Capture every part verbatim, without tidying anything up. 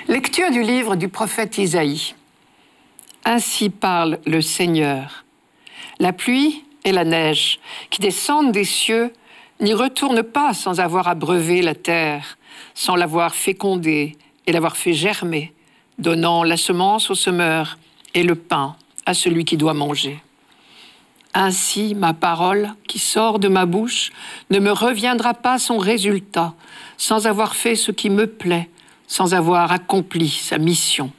Lecture du livre du prophète Isaïe. Ainsi parle le Seigneur. La pluie et la neige qui descendent des cieux n'y retournent pas sans avoir abreuvé la terre, sans l'avoir fécondée et l'avoir fait germer, donnant la semence au semeur et le pain à celui qui doit manger. Ainsi, ma parole qui sort de ma bouche ne me reviendra pas son résultat, sans avoir fait ce qui me plaît, sans avoir accompli sa mission.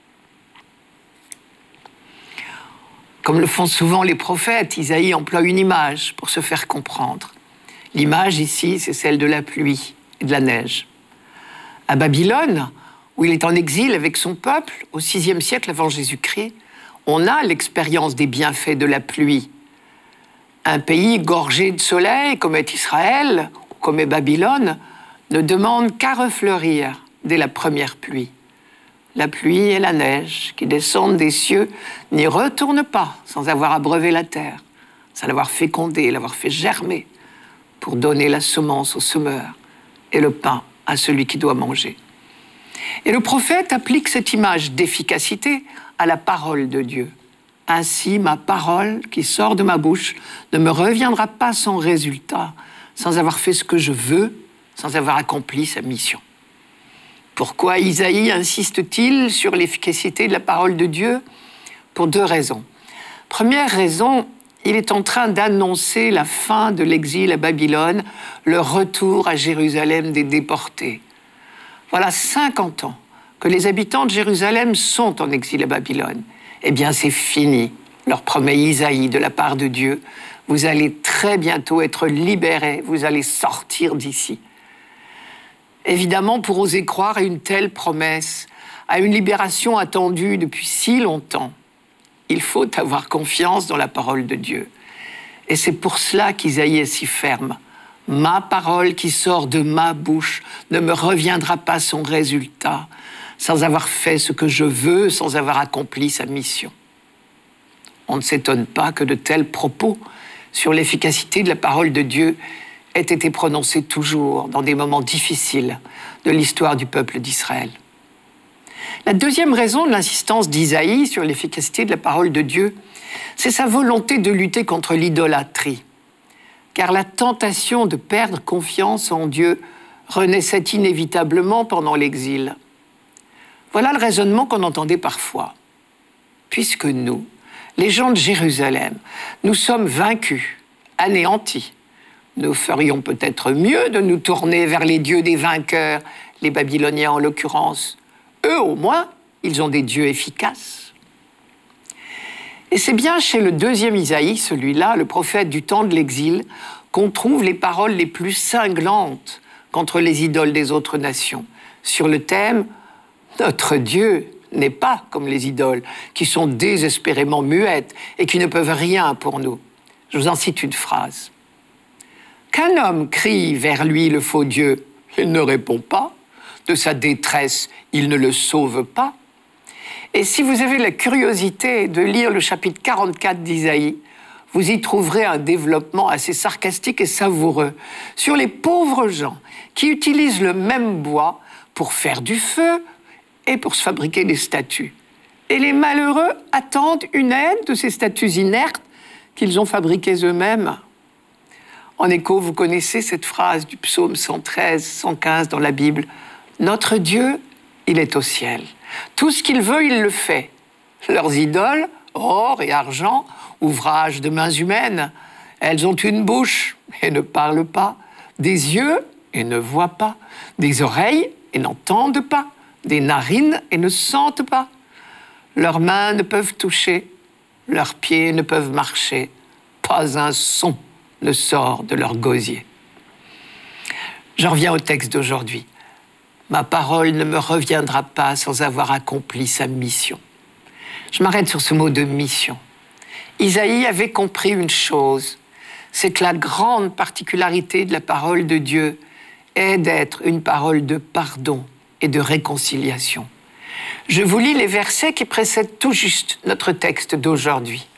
Comme le font souvent les prophètes, Isaïe emploie une image pour se faire comprendre. L'image ici, c'est celle de la pluie et de la neige. À Babylone, où il est en exil avec son peuple, au sixième siècle avant Jésus-Christ, on a l'expérience des bienfaits de la pluie. Un pays gorgé de soleil, comme est Israël, ou comme est Babylone, ne demande qu'à refleurir dès la première pluie. La pluie et la neige qui descendent des cieux n'y retournent pas sans avoir abreuvé la terre, sans l'avoir fécondée, l'avoir fait germer, pour donner la semence au semeur et le pain à celui qui doit manger. Et le prophète applique cette image d'efficacité à la parole de Dieu. Ainsi, ma parole qui sort de ma bouche ne me reviendra pas sans résultat, sans avoir fait ce que je veux, sans avoir accompli sa mission. Pourquoi Isaïe insiste-t-il sur l'efficacité de la parole de Dieu? Pour deux raisons. Première raison, il est en train d'annoncer la fin de l'exil à Babylone, le retour à Jérusalem des déportés. Voilà cinquante ans que les habitants de Jérusalem sont en exil à Babylone. Eh bien, c'est fini, leur promet Isaïe de la part de Dieu. Vous allez très bientôt être libérés, vous allez sortir d'ici. Évidemment, pour oser croire à une telle promesse, à une libération attendue depuis si longtemps, il faut avoir confiance dans la parole de Dieu. Et c'est pour cela qu'Isaïe est si ferme. Ma parole qui sort de ma bouche ne me reviendra pas son résultat, sans avoir fait ce que je veux, sans avoir accompli sa mission. On ne s'étonne pas que de tels propos sur l'efficacité de la parole de Dieu aient été prononcés toujours dans des moments difficiles de l'histoire du peuple d'Israël. La deuxième raison de l'insistance d'Isaïe sur l'efficacité de la parole de Dieu, c'est sa volonté de lutter contre l'idolâtrie. Car la tentation de perdre confiance en Dieu renaissait inévitablement pendant l'exil. Voilà le raisonnement qu'on entendait parfois. Puisque nous, les gens de Jérusalem, nous sommes vaincus, anéantis, nous ferions peut-être mieux de nous tourner vers les dieux des vainqueurs, les Babyloniens en l'occurrence. Eux, au moins, ils ont des dieux efficaces. Et c'est bien chez le deuxième Isaïe, celui-là, le prophète du temps de l'exil, qu'on trouve les paroles les plus cinglantes contre les idoles des autres nations, sur le thème « Notre Dieu n'est pas comme les idoles, qui sont désespérément muettes et qui ne peuvent rien pour nous. » Je vous en cite une phrase. « Qu'un homme crie vers lui le faux Dieu, il ne répond pas. De sa détresse, il ne le sauve pas. » Et si vous avez la curiosité de lire le chapitre quarante-quatre d'Isaïe, vous y trouverez un développement assez sarcastique et savoureux sur les pauvres gens qui utilisent le même bois pour faire du feu et pour se fabriquer des statues. Et les malheureux attendent une aide de ces statues inertes qu'ils ont fabriquées eux-mêmes. En écho, vous connaissez cette phrase du psaume cent treize, cent quinze dans la Bible. « Notre Dieu, il est au ciel. Tout ce qu'il veut, il le fait. Leurs idoles, or et argent, ouvrage de mains humaines, elles ont une bouche et ne parlent pas, des yeux et ne voient pas, des oreilles et n'entendent pas, des narines et ne sentent pas. Leurs mains ne peuvent toucher, leurs pieds ne peuvent marcher, pas un son ne sort de leur gosier. » J'en reviens au texte d'aujourd'hui. Ma parole ne me reviendra pas sans avoir accompli sa mission. Je m'arrête sur ce mot de mission. Isaïe avait compris une chose, c'est que la grande particularité de la parole de Dieu est d'être une parole de pardon et de réconciliation. Je vous lis les versets qui précèdent tout juste notre texte d'aujourd'hui.